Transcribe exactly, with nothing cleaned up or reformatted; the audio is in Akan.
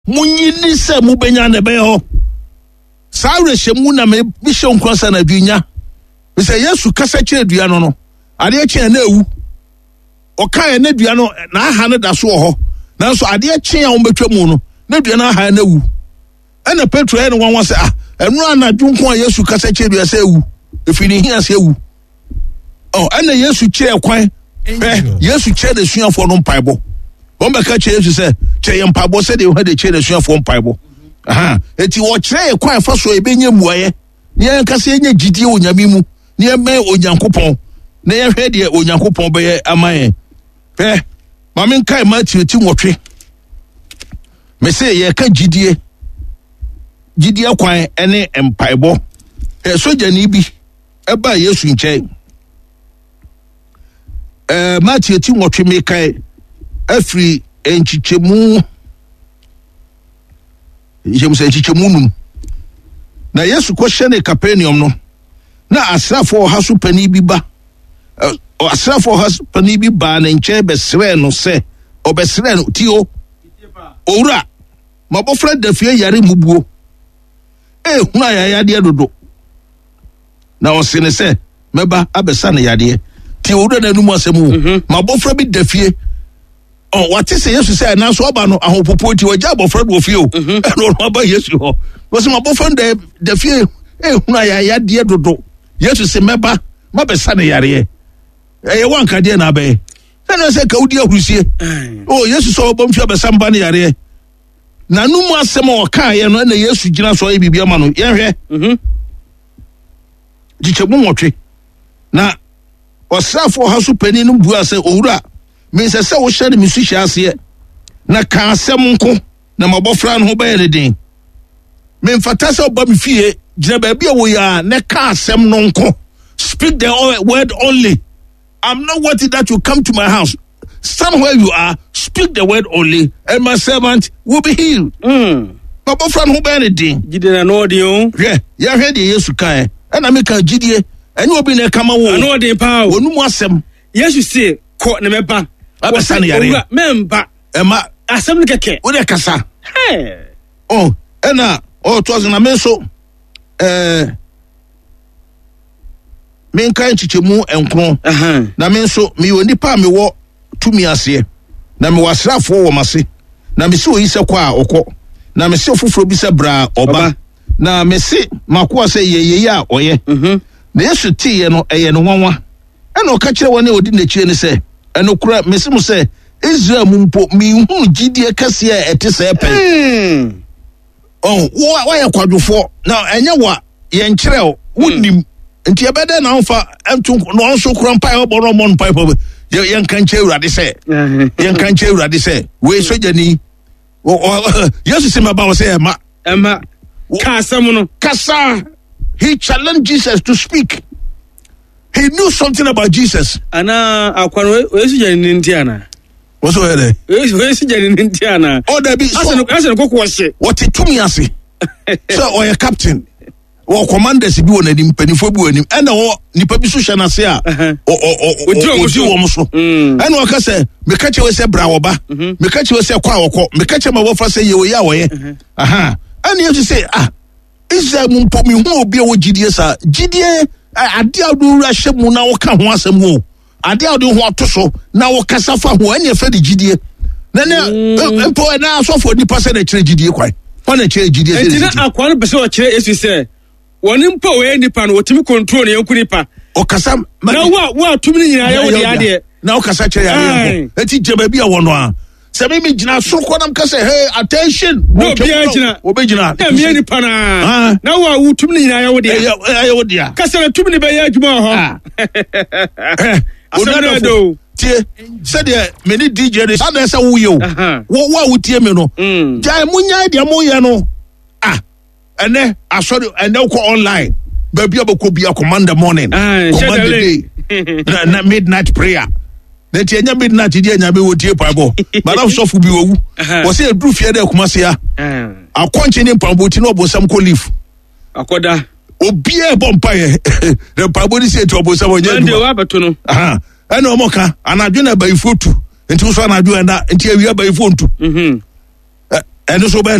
munyi ni se mu benya na be ho saa rehemu na me bi hye nkonsa na dunya me say Yesu kasa kire dua no no ade kye na ewu o kan na dua no na aha ne da so ho nanso ade kye a wo betwa mu no na dua na aha na ewu ena Petro e ne won won say ah enu anadwo nko a Yesu kasa kire dua say ewu efini hia say ewu oh ena Yesu kire kwan eh Yesu kire de suafo no mpaibo wọ́n bẹ̀ka kyerɛ Yesu sɛ kyerɛ yɛn mpaebɔ sɛdeɛ wɔn de kyerɛ n'asuafoɔ mpaebɔ aha eti wɔkyerɛ yɛ kwan fa so ebenye mmuayɛ ne yɛn kasa yɛnyɛ gyidie wɔ Nyame mu ne yɛn mɛ Onyankopɔn ne yɛn hwɛ deɛ Onyankopɔn bɛyɛ ama yɛn pɛ maame nkae Matthew ti nwɔtwe mɛsɛ yɛka gyidie gyidie kwan ɛne mpaebɔ ɛ sogyani bi ɛbaa Yesu nkyɛn ɛɛ Matthew ti nwɔtwe mɛkae afri enchichemu yemse enchichemu num na Yesu ko hyene Capernaum no na asrafo ha so pani bi ba asrafo ha so pani bi ba na nche besre no se obesre no tio owura mabofra dafie yare mubuo eh hu ayaya de dodo na osene se meba abesa na yade ti owura na num asemu mabofra bi dafie oh what is Yesu say na so oba no ahopopo ti wagya abofra do ofie o e no no ba Yesu ho wo se mabofra de de fie e hu ayaya de dodo Yesu se meba mabesa na yare e ye wanka de na ba e na se ka udi ahurusie oh Yesu so obom fie abesa mba na yare na numu asem o ka ye no na Yesu gina so e bibia ma no ye hwe mhm dichemu nwotwe na osrafo ha so pani no bua se owura me say say wo hyɛ me su hyɛ ase na ka asɛm nko na mabɔfra no ho bɛyɛ ne den me mfata sɛ oba me fie gyina ba bia wo ya na ka asɛm no nko speak the word only. I'm not wanting that you come to my house. Somewhere you are, speak the word only and my servant will be healed. Mm. Mabɔfra no ho bɛyɛ ne den Jide na odi o hwɛ ya hwɛ de Yesu kan ɛna me ka gidie ɛne obi na kama wo ano odi pa o onu mu asɛm Yesu se ko ne meba abesa ne yare memba ɛma asɛm ne keke wo de kasa hey oh ɛna oh tozi na me so eh me nkan chichemu enkron aha na me so me woni pa me wo tumi ase na me wasrafo wo mase na me se oyi se kwa a okɔ na me se ofoforo bi se bra oba na me se makoa se yeyeye a oyɛ mhm na Yesu tie no ɛyɛ no nwanwa ɛna ɔka kyerɛ wɔn a odi n'akyire ne sɛ ɛno kura me se mo sɛ Israel mu mpo me hu gidie kase a ɛte sɛ pɛn oh wo wa yɛ kwadwofo na ɛnyɛ wa yɛn kyerɛ wonim nti ɛbɛdɛ na ɔfa ɛntu no nso kura mpa ɛbɔ no mɔ mpa ɛbɔ yɛn kan kyerɛ Awurade sɛ yɛn kan kyerɛ Awurade sɛ we sogyani Yesu sɛ ma ba wɔ sɛ ɛma ɛma ka asɛm no kasa. He challenged Jesus to speak. He knew something about Jesus. ana akwano Yesu jani ntiana What's over there? Yesu jani ntiana Oh, there be so. asɛn asɛn kokko ɔhye What it to me ase. So, or a captain. Or commanders bi won anim panifo bi won anim. And o nipa bi so hye na se a. O o o odi wo mo so. And o ka say, me ka che we say bra wo ba. Me ka che we say kwa wokɔ. Me ka che ma wo fa say ye wo ya wo ye. Aha. And you say ah Israel mu mpo mi hu obi a wo gidie sa. Gidie ade a do wura hye mu na wo ka ho asɛm wo. Ade a do ho ato so na wo kasa fa ho ɛne fa de gidie. Na ne mpo na asofo nipa sɛ na kyerɛ gidie kwai. Fa na kyerɛ gidie sɛ. Entina akwano pese o kyerɛ Yesu sɛ wɔne mpa we nipa no wɔtimi control ne yanku nipa. O kasa na wo wo atumi ne nyina yɛ wo de ade. Na o kasa kyerɛ yare ho. Eti gyema bi a wɔ no a. Sɛ me me gyina so kɔ nam ka sɛ hey attention. No bi gyina. Obe gyina. Na me nipa na. Na wo wo tumi ne nyina yɛ wo de. Yɛ wo de a. Kasa na tumi ne bɛ yɛ adwuma hɔ. Asɛm do. Tie sɛdeɛ me ni D J de sa na sɛ wo ye o. Wo wo a wo tie me no. Gya mu nya de mo ye no. Ah. Ene asɔre ene ko online. Baabi abɛkɔ bia command the morning. Command the day. Na midnight prayer. Na tie nya midnight dia nya be wo tie paabo. Madam sɔfo bi wo wu. Wo se eduru fie da kuma se ya. Akɔnche ni paabo ti no obosam ko leaf. Akoda. Obi e bɔ mpa ye. Na paabo ni se to obosam onya du. Ande wa beto no. Aha. Ɛna ɔmo ka anadwo na bayifo tu. Nti so anadwo na nti awia bayifo ntu. Mhm. ɛno so bɛn